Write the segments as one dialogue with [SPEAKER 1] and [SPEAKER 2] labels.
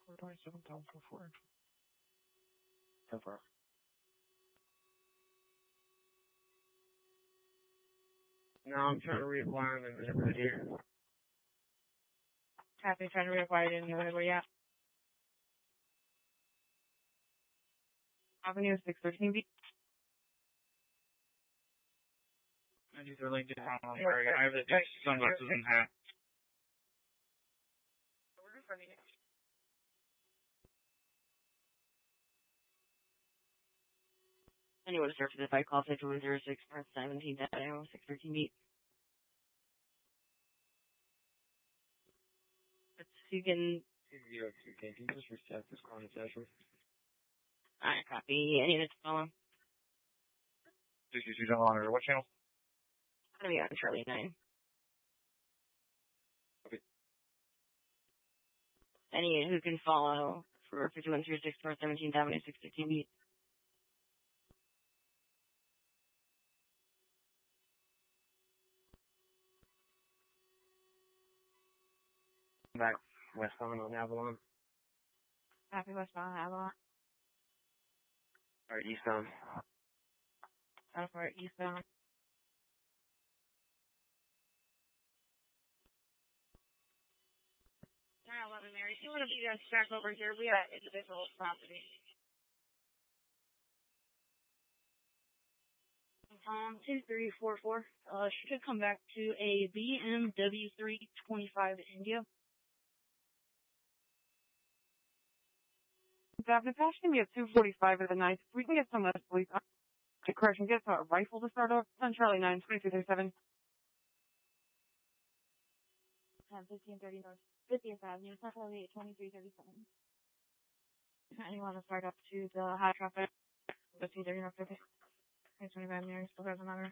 [SPEAKER 1] 427,400. So far. Now I'm trying to reapply them and everybody here.
[SPEAKER 2] Happy trying to reapply it in where you at? Avenue 613 B.
[SPEAKER 1] I just really did have on sorry. I have the sunglasses and hat.
[SPEAKER 2] We're funny. Anyone start for the fight call 5106 17 613 beat. You can.
[SPEAKER 1] Can you just reset this conversation?
[SPEAKER 2] Alright, copy. Any of it's phone?
[SPEAKER 1] 62 on what channel?
[SPEAKER 2] It's gonna be on Charlie 9.
[SPEAKER 1] Okay.
[SPEAKER 2] Any who can follow for 5136 17 613 beat.
[SPEAKER 1] Back westbound on Avalon.
[SPEAKER 2] Happy westbound Avalon.
[SPEAKER 1] Or eastbound.
[SPEAKER 2] Out for eastbound. Hi, 11 Mary. You want to be back over here? We have individual property. 2344. Should come back to a BMW 325 India. Daphne, pass me at 245 of the night. We can get some of this, please. Correction, get a rifle to start off. On Charlie 9, 2237. 1530 North 50th Avenue, Central 8, 2337. And you want to start up to the high traffic, 1530 North 50th. 25 years, still has another.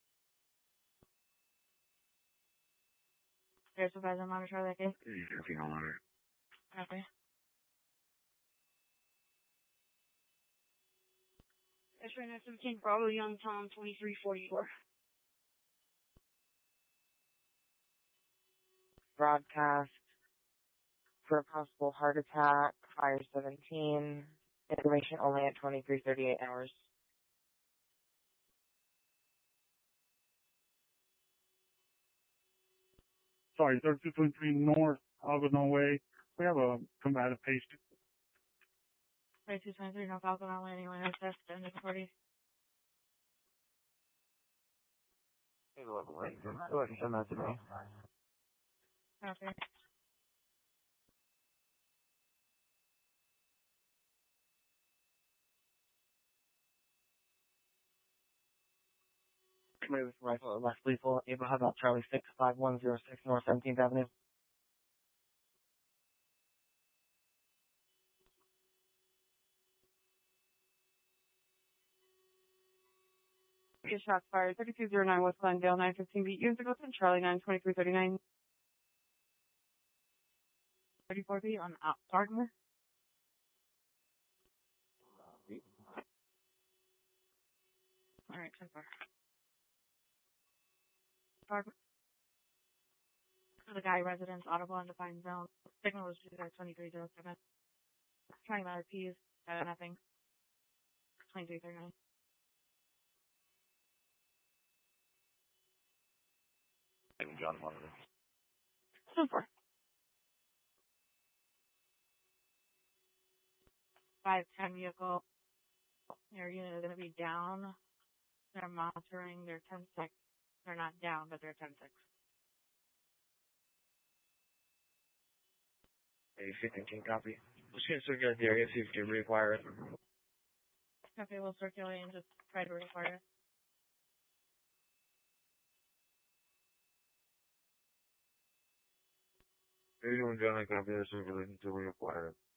[SPEAKER 2] There's a guys on monitor, Charlie, that case.
[SPEAKER 1] Everything on it.
[SPEAKER 2] Okay. X-ray 917, Bravo Young Tom 2344.
[SPEAKER 3] Broadcast for a possible heart attack, fire 17, information only at 23:38 hours.
[SPEAKER 4] Sorry, 3223 North, Algonac Way. We have a combative patient.
[SPEAKER 2] 3223 North Algonac Way, anyone has test in the party?
[SPEAKER 1] Go ahead and send that to me.
[SPEAKER 2] Okay.
[SPEAKER 3] Move rifle less lethal. Able, how about Charlie 65106 North 17th Avenue?
[SPEAKER 2] Get shots fired. 3209 West Glendale 915 beat. Use to go to Charlie 9 2339. 34 beat on Gardner. Alright, 10 far. Gardner. The guy residence, audible undefined zone. Signal was 2307. Trying my RPs. Nothing. 2339.
[SPEAKER 1] John Monitor.
[SPEAKER 2] 10 4. 510 vehicle. Their unit is going to be down. They're monitoring. They're 10-6. They're not down, but they're 10-6.
[SPEAKER 1] Hey, 15 copy. Let's get circulate the area, see if you can reacquire it.
[SPEAKER 2] Okay, we'll circulate and just try to require it.
[SPEAKER 1] Maybe when John, I copy the circulate until we require it.